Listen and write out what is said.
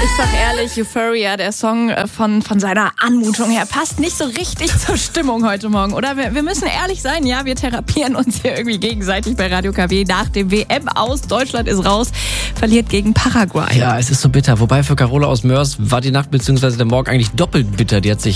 Ist doch ehrlich, Euphoria, der Song von seiner Anmutung her, passt nicht so richtig zur Stimmung heute Morgen, oder? Wir müssen ehrlich sein, ja, wir therapieren uns hier irgendwie gegenseitig bei Radio KW nach dem WM aus. Deutschland ist raus, verliert gegen Paraguay. Ja, es ist so bitter. Wobei für Carola aus Mörs war die Nacht bzw. der Morgen eigentlich doppelt bitter. Die hat sich